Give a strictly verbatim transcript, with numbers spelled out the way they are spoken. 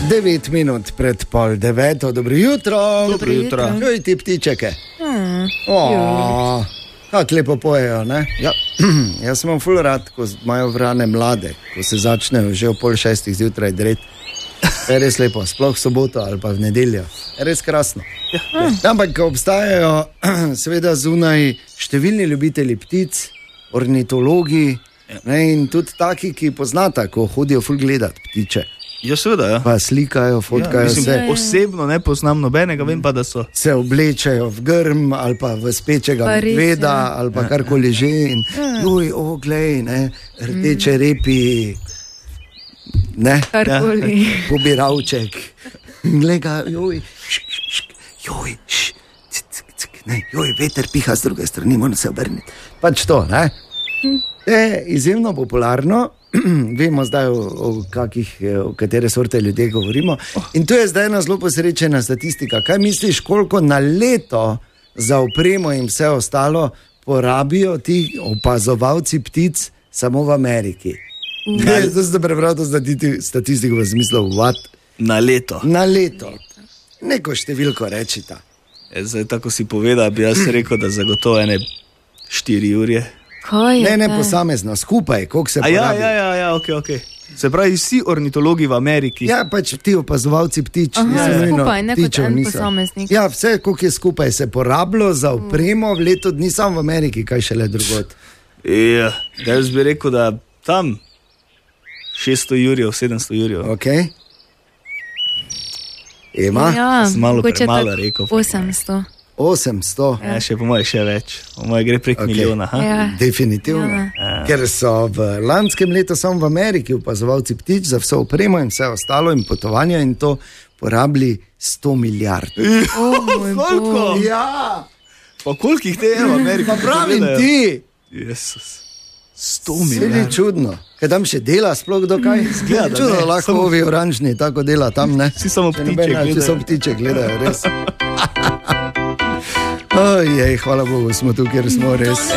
Devet minut pred pol deveto, dobro jutro. Dobro jutro. Kaj ti ptičeke? Hmm. Oh, kako lepo pojejo, ne? Ja. Jaz sem ful rad, ko imajo vrane mlade, ko se začnejo že v pol šestih zjutraj dret. Je res lepo, sploh v soboto ali pa v nedeljo. Je res krasno. Ja. Ampak obstajajo seveda zunaj številni ljubitelji ptic, ornitologi, ne, in tudi taki, ki poznata, ko hodijo ful gledat ptiče. Ja, seveda, ja. Pa slikajo, fotkajo ja, mislim, se. Osebno ne poznam nobenega, vem pa, da so. Se oblečajo v grm ali pa v spečega medveda ali pa karkoli že. In, joj, o, glej, ne, rdeče repi, ne, karkoli. Pobiravček. Glej ga, joj, šk, šk, joj, šk, cik, cik, cik, ne, joj, veter piha z druge strani, moram se obrniti. Pač to, ne. Je izjemno popularno. Vemo zdaj, o, o, kakih, o katere sorte ljudje govorimo. In tu je zdaj ena zelo posrečena statistika. Kaj misliš, koliko na leto za opremo in vse ostalo porabijo ti opazovalci ptic samo v Ameriki? Zdaj sem prebral to statistiko v smislu what? Na leto. Na leto. Neko številko rečita. E, zdaj, tako si povedal, bi jaz rekel, da zagotovo ene štiri urje. Ne, ne posamezno, skupaj, koliko se A ja, porabi. ja, ja, ja, ok, ok. Se pravi, vsi ornitologi v Ameriki. Ja, pač ti opazovalci ptič. Aha, niso nujno skupaj, ne kot ptičev, en niso. posameznik. Ja, vse, koliko je skupaj se porabilo za opremo v letu dni, samo v Ameriki, kaj šele drugod. Ja, da jaz bi rekel, da tam šeststo jurjev, sedemsto jurjev. Ok. Ema? Ja, Sem malo mogoče premalo tako rekel. osemsto. osemsto. Ja, še po moje še več. Po moje gre prek Ok. milijona. Ha? Ja. Definitivno. Ja. Ker so v lanskem letu samo v Ameriki opazovalci ptič za vso opremo in vse ostalo in potovanja in to porabili sto milijard. O, moj Koliko? bog. Ja, Pa kolikih te je v Ameriki? pa pravim gledajo? ti. Jezus. sto Se ni milijard. čudno. Kaj tam še dela sploh do kaj? Izgleda, da Čudno, ne. lahko Samo- ovi oranžni tako dela tam, ne? Vsi samo Če ptiče nobena- Vsi gledajo. samo ptiče gledajo, res. Ojej, hvala Bogu, smo tu, kjer smo res.